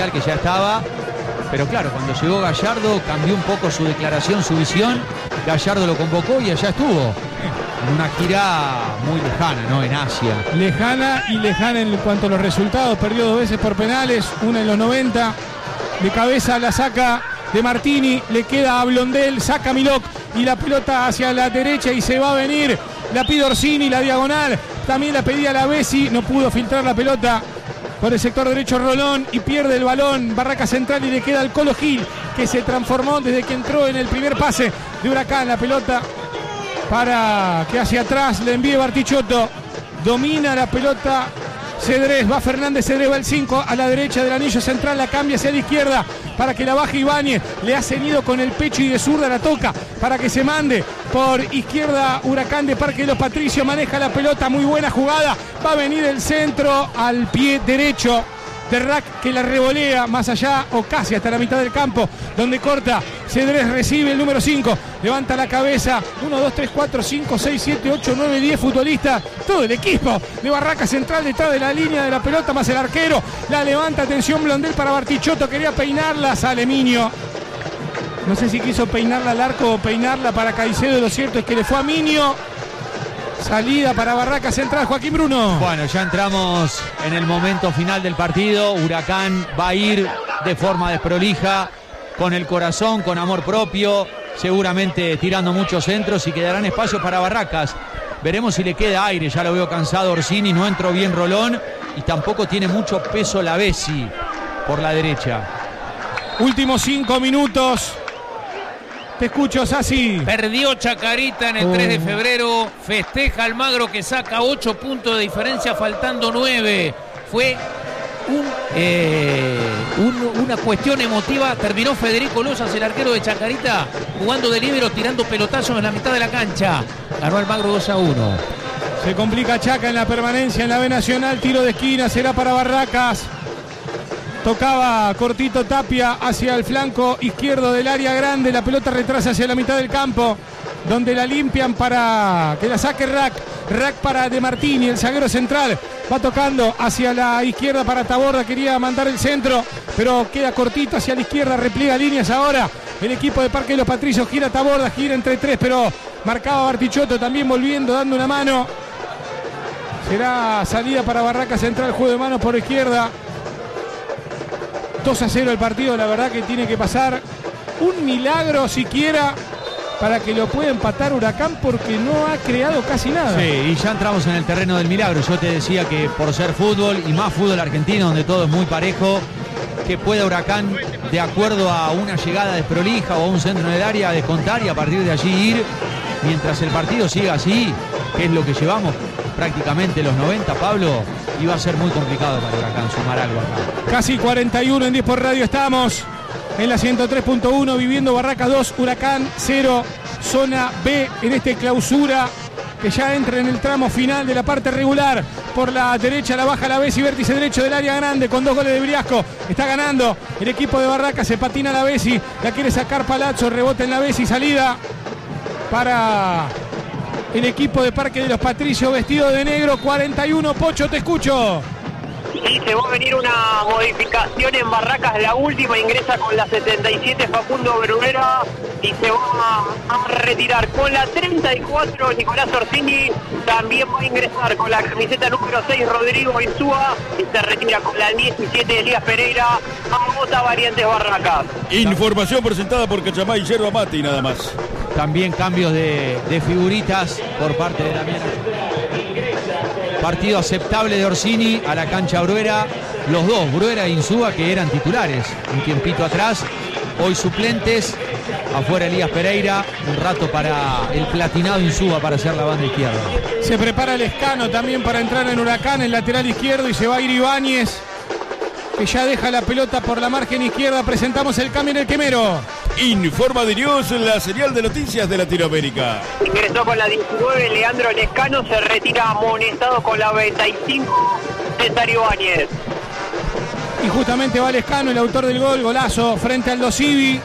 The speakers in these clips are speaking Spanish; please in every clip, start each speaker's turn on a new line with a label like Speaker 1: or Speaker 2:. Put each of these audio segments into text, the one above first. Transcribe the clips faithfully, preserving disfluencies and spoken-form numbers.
Speaker 1: inicial que ya estaba. Pero claro, cuando llegó Gallardo cambió un poco su declaración, su visión. Gallardo lo convocó y allá estuvo. En una gira muy lejana, ¿no? En Asia.
Speaker 2: Lejana y lejana en cuanto a los resultados. Perdió dos veces por penales, una en los noventa. De cabeza la saca de Martini, le queda a Blondel, saca a Milok y la pelota hacia la derecha y se va a venir. La pide Orsini, la diagonal. También la pedía la Bessi, no pudo filtrar la pelota por el sector derecho Rolón y pierde el balón Barraca Central y le queda al Colo Gil, que se transformó desde que entró en el primer pase de Huracán. La pelota para que hacia atrás le envíe Bartichotto, domina la pelota Cedrés, va Fernández Cedrés, va el cinco a la derecha del anillo central, la cambia hacia la izquierda para que la baje Ibáñez, le ha cenido con el pecho y de zurda la toca para que se mande por izquierda Huracán de Parque de los Patricios, maneja la pelota, muy buena jugada, va a venir el centro al pie derecho de Rack, que la revolea más allá o casi hasta la mitad del campo, donde corta. Cedrés recibe el número cinco, levanta la cabeza. uno, dos, tres, cuatro, cinco, seis, siete, ocho, nueve, diez futbolistas, todo el equipo de Barraca Central detrás de la línea de la pelota, más el arquero. La levanta, atención Blondel para Bartichotto, quería peinarla, sale Miño. No sé si quiso peinarla al arco o peinarla para Caicedo, lo cierto es que le fue a Miño. Salida para Barraca Central, Joaquín Bruno.
Speaker 1: Bueno, ya entramos en el momento final del partido. Huracán va a ir de forma desprolija, con el corazón, con amor propio, seguramente tirando muchos centros y quedarán espacios para Barracas. Veremos si le queda aire, ya lo veo cansado Orsini, no entró bien Rolón y tampoco tiene mucho peso la Bessi por la derecha.
Speaker 2: Últimos cinco minutos. Te escucho, Sassi.
Speaker 3: Perdió Chacarita en el oh. tres de febrero. Festeja Almagro, que saca ocho puntos de diferencia faltando nueve. Fue un, eh, un, una cuestión emotiva. Terminó Federico Lozas, el arquero de Chacarita, jugando de líbero, tirando pelotazos en la mitad de la cancha. Ganó Almagro dos a uno.
Speaker 2: Se complica Chaca en la permanencia en la B Nacional. Tiro de esquina, será para Barracas. Tocaba cortito Tapia hacia el flanco izquierdo del área grande. La pelota retrasa hacia la mitad del campo, donde la limpian para que la saque Rack. Rack para De Martini, el zaguero central. Va tocando hacia la izquierda para Taborda. Quería mandar el centro, pero queda cortito hacia la izquierda. Repliega líneas ahora. El equipo de Parque de los Patricios gira Taborda, gira entre tres, pero marcaba Bartichotto también volviendo, dando una mano. Será salida para Barraca Central, juego de manos por izquierda. dos a cero el partido, la verdad que tiene que pasar un milagro siquiera para que lo pueda empatar Huracán, porque no ha creado casi nada.
Speaker 1: Sí, y ya entramos en el terreno del milagro. Yo te decía que por ser fútbol y más fútbol argentino, donde todo es muy parejo, que pueda Huracán, de acuerdo a una llegada desprolija o a un centro en el área, descontar y a partir de allí ir, mientras el partido siga así, que es lo que llevamos prácticamente los noventa, Pablo, iba a ser muy complicado para Huracán sumar algo acá.
Speaker 2: Casi cuarenta y uno en diez por radio estamos en la ciento tres punto uno, viviendo Barracas dos, Huracán cero, zona B en este clausura que ya entra en el tramo final de la parte regular. Por la derecha la baja la Bessi, vértice derecho del área grande con dos goles de Briasco. Está ganando el equipo de Barracas, se patina la Bessi, la quiere sacar Palazzo, rebota en la Bessi, salida para el equipo de Parque de los Patricios vestido de negro. Cuarenta y uno, Pocho, te escucho.
Speaker 4: Sí, se va a venir una modificación en Barracas, la última ingresa con la setenta y siete Facundo Bruguera y se va a retirar con la treinta y cuatro Nicolás Orsini. También va a ingresar con la camiseta número seis Rodrigo Insúa y se retira con la diecisiete Elías Pereira. Agota Variantes Barracas.
Speaker 5: Información presentada por Cachamay y Yerba Mate y nada más.
Speaker 1: También cambios de, de figuritas por parte de Damián. Partido aceptable de Orsini a la cancha Bruera. Los dos, Bruera e Insúa, que eran titulares un tiempito atrás, hoy suplentes. Afuera Elías Pereira, un rato para el platinado Insúa para hacer la banda izquierda.
Speaker 2: Se prepara el Escano también para entrar en Huracán, el lateral izquierdo, y se va a ir Ibáñez, que ya deja la pelota por la margen izquierda. Presentamos el cambio en el quemero.
Speaker 5: Informa de News, la señal de noticias de Latinoamérica.
Speaker 4: Ingresó con la diecinueve Leandro Lescano, se retira amonestado con la noventa y cinco César Ibáñez.
Speaker 2: Y justamente va Lescano, el autor del gol, golazo frente al Dosivi.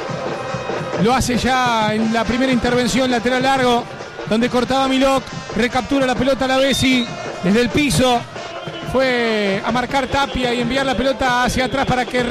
Speaker 2: Lo hace ya en la primera intervención, lateral largo, donde cortaba Milok, recaptura la pelota a la Bessi desde el piso. Fue a marcar Tapia y enviar la pelota hacia atrás para que